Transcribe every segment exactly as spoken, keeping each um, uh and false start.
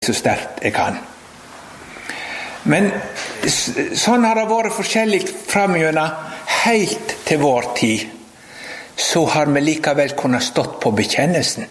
så sterkt jeg kan. Men sånn har det vært forskjellig framgjønnet helt til vår tid. Så har vi likevel kunnet stått på bekjennelsen.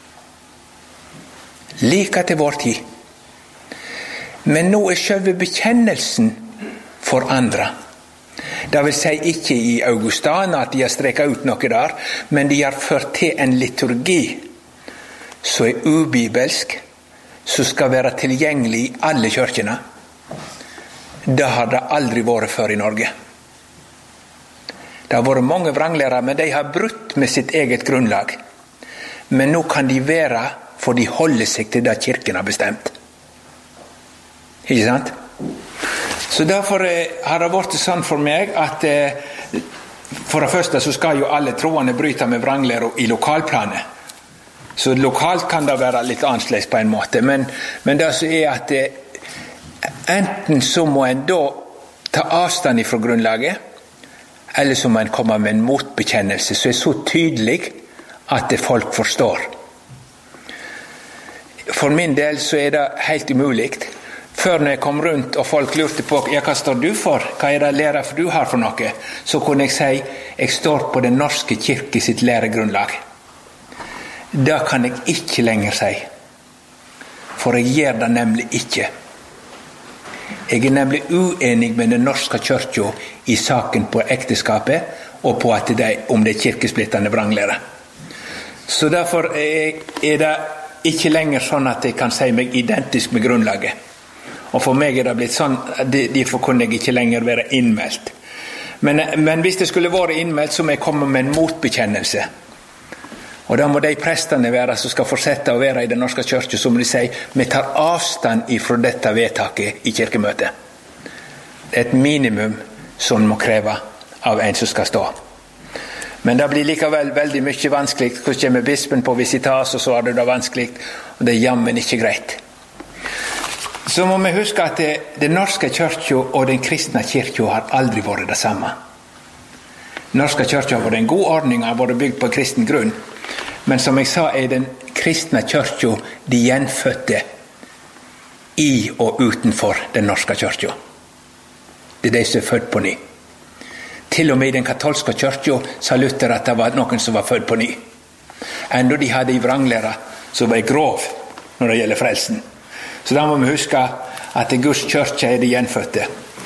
Like til vår tid. Men nå er selve bekjennelsen forandret. Det vil si ikke i Augustana at de har streket ut noe der, men de har ført til en liturgi som er ubibelsk, som skal være tilgjengelig i alle kirkene. Det har det aldri vært før i Norge. Det har vært mange vranglærere, men de har brutt med sitt eget grunnlag. Men nå kan de være, for de holder seg til det kirken har bestemt. Ikke sant? Så derfor har det vært sånn for meg at for det første så skal jo alle troende bryte med vranglære i lokalplanet. Så lokalt kan det være litt annerledes på en måte, men, men det som er at enten så må en da ta avstand ifra grunnlaget, eller så må en komme med en motbekjennelse som er så tydelig at folk forstår. For min del så er det helt umulig. Før når jeg kom rundt og folk lurte på ja, hva står du for? Hva er det lærer for du har for noe? Så kunne jeg si jeg står på den norske kirke sitt læregrunnlag. Det kan jeg ikke lenger si. For jeg gjør det nemlig ikke. Jeg er nemlig uenig med den norske kirka i saken på ekteskapet og på at det om det kirkesplittende vranglære. Så derfor er det ikke lenger sånn at jeg kan si meg identisk med grunnlaget. Og for meg er det blitt sånn, derfor kunne jeg ikke lenger være innmeldt. Men, men hvis det skulle være innmeldt, så må jeg komme med en motbekjennelse. Og da må de prestene være som skal fortsette å være i den norske kirke, som de sier, vi tar avstand ifra dette vedtaket i kirkemøtet. Det er et minimum som må kreve av en som skal stå. Men det blir likevel veldig mye vanskelig. Hvordan kommer bispen på visitas, og så er det da vanskelig, og det er jammen ikke greit. Så må vi huske at det, den norske kirka og den kristne kirka har aldri vært det samme. Den norske kirka har vært en god ordning, har vært bygd på kristen grunn. Men som jeg sa, er den kristne kirka de gjenfødte i og utenfor den norske kirka. Det er de som er født på ny. Til og med i den katolske kirka sa Luther at det var noen som var født på ny. Enda de hadde i vranglæra som var grov når det gjelder frelsen. Så da må vi huske at Guds kirke er de gjenfødte.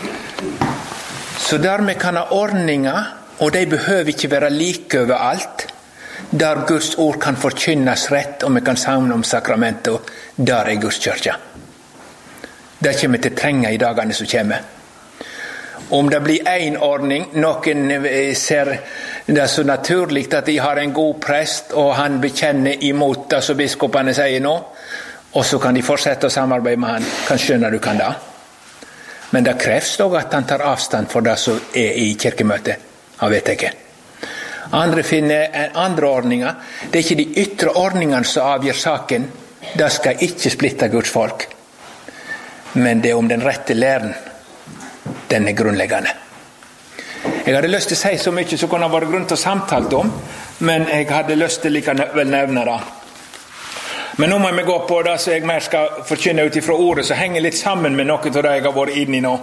Så dermed kan ha ordninger, og de behøver ikke være like overalt, der Guds ord kan forkynnes rett, og vi kan samle om sakramenter, der er Guds kirke. Det kommer til å trenge i dagene som kommer. Om det blir en ordning, noen ser det så naturlig at de har en god prest, og han bekjenner imot det som biskopene sier nå, og så kan de fortsette å samarbeide med han. Kan skjønne du kan da. Men det kreves dog at han tar avstand for det som er i kirkemøtet av vedtaket. Andre finner andre ordninger. Det er ikke de ytre ordningene som avgjør saken. Det skal ikke splitte Guds folk. Men det er om den rette læren. Den er grunnleggende. Jeg hadde lyst til å si så mye som kunne vært grunn til å samtale om, men jeg hadde lyst til likevel nevne det. Men nå må vi gå på det så jeg mer skal forkynne ut ifra ordet, så henger litt sammen med noe av det jeg har vært inne i nå.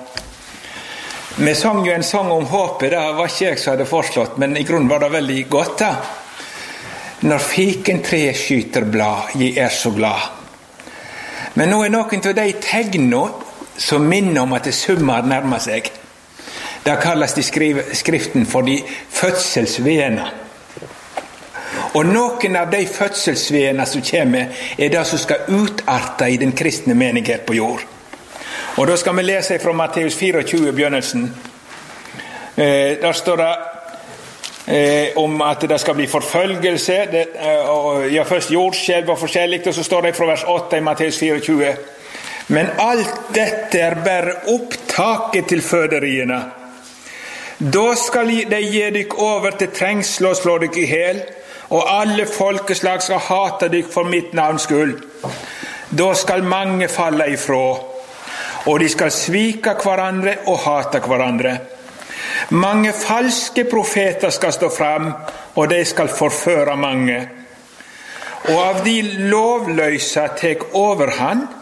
Vi sang jo en sang om håpet, det var ikke jeg som hadde foreslått, men i grunnen var det veldig godt da. Når fikentreet skyter blad, jeg er så glad. Men nå er noen av de tegnene som minner om at det summer nærmer seg. Det kalles i skriften for de fødselsveene. Og noen av de fødselsveene som kommer er det som skal utarte i den kristne menighet på jord. Og da skal vi lese fra Matteus tjuefire begynnelsen. Eh, der står det eh, om at det skal bli forfølgelse, det, eh, og, ja, først jordskjelv og forskjellig, og så står det fra vers åtte i Matteus tjuefire. Men alt dette er bare opptaket til føderiene. Da skal de gi dykk over til trengsel og slå dykk i hel, og alle folkeslag skal hate dykk for mitt navns skyld. Da skal mange falle ifra, og de skal svike hverandre og hate hverandre. Mange falske profeter skal stå fram, og de skal forføre mange. Og av de lovløse tek overhånd,